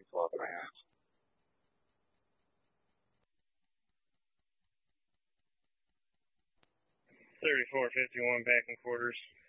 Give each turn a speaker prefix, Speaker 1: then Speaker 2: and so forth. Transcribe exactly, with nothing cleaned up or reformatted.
Speaker 1: twelve and a half.
Speaker 2: thirty-four fifty-one back in quarters.